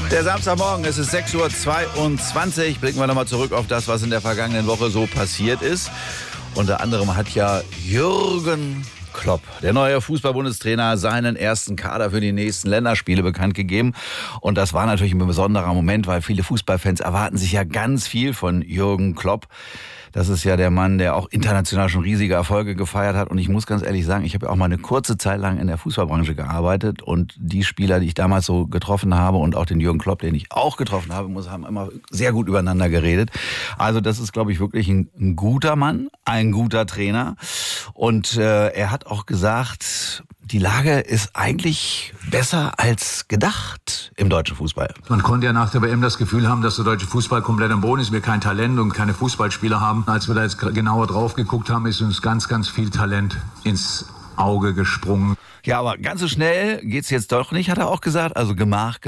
Der Samstagmorgen, es ist 6:22 Uhr. Blicken wir nochmal zurück auf das, was in der vergangenen Woche so passiert ist. Unter anderem hat ja Jürgen Klopp, der neue Fußball-Bundestrainer, seinen ersten Kader für die nächsten Länderspiele bekannt gegeben. Und das war natürlich ein besonderer Moment, weil viele Fußballfans erwarten sich ja ganz viel von Jürgen Klopp. Das ist ja der Mann, der auch international schon riesige Erfolge gefeiert hat. Und ich muss ganz ehrlich sagen, ich habe ja auch mal eine kurze Zeit lang in der Fußballbranche gearbeitet. Und die Spieler, die ich damals so getroffen habe und auch den Jürgen Klopp, den ich auch getroffen habe, haben immer sehr gut übereinander geredet. Also das ist, glaube ich, wirklich ein guter Mann, ein guter Trainer. Und er hat auch gesagt, die Lage ist eigentlich besser als gedacht im deutschen Fußball. Man konnte ja nach der WM das Gefühl haben, dass der deutsche Fußball komplett am Boden ist, wir kein Talent und keine Fußballspieler haben. Als wir da jetzt genauer drauf geguckt haben, ist uns ganz, ganz viel Talent ins Auge gesprungen. Ja, aber ganz so schnell geht's jetzt doch nicht, hat er auch gesagt. Also Gemach.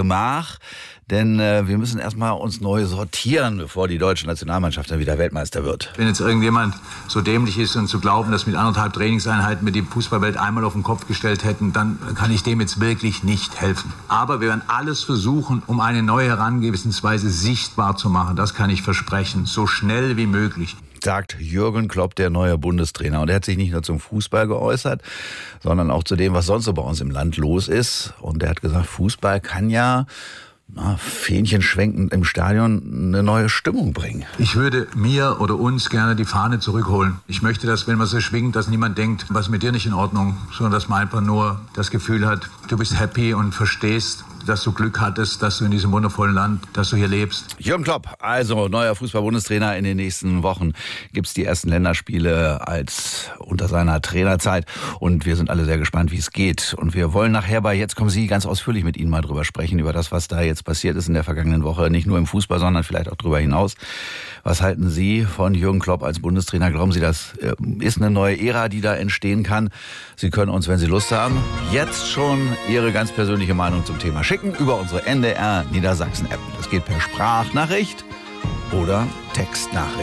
Denn wir müssen erstmal uns neu sortieren, bevor die deutsche Nationalmannschaft dann wieder Weltmeister wird. Wenn jetzt irgendjemand so dämlich ist und zu glauben, dass mit 1,5 Trainingseinheiten wir die Fußballwelt einmal auf den Kopf gestellt hätten, dann kann ich dem jetzt wirklich nicht helfen. Aber wir werden alles versuchen, um eine neue Herangehensweise sichtbar zu machen. Das kann ich versprechen, so schnell wie möglich. Sagt Jürgen Klopp, der neue Bundestrainer. Und er hat sich nicht nur zum Fußball geäußert, sondern auch zu dem, was sonst so bei uns im Land los ist. Und er hat gesagt, Fußball kann ja Fähnchen schwenkend im Stadion eine neue Stimmung bringen. Ich würde mir oder uns gerne die Fahne zurückholen. Ich möchte, dass, wenn man sie schwingt, dass niemand denkt, was ist mit dir nicht in Ordnung, sondern dass man einfach nur das Gefühl hat, du bist happy und verstehst, dass du Glück hattest, dass du in diesem wundervollen Land, dass du hier lebst. Jürgen Klopp, also neuer Fußball-Bundestrainer. In den nächsten Wochen gibt's die ersten Länderspiele als unter seiner Trainerzeit. Und wir sind alle sehr gespannt, wie es geht. Und wir wollen nachher bei Jetzt kommen Sie ganz ausführlich mit Ihnen mal drüber sprechen, über das, was da jetzt passiert ist in der vergangenen Woche. Nicht nur im Fußball, sondern vielleicht auch darüber hinaus. Was halten Sie von Jürgen Klopp als Bundestrainer? Glauben Sie, das ist eine neue Ära, die da entstehen kann? Sie können uns, wenn Sie Lust haben, jetzt schon Ihre ganz persönliche Meinung zum Thema schicken über unsere NDR Niedersachsen-App. Das geht per Sprachnachricht oder Textnachricht.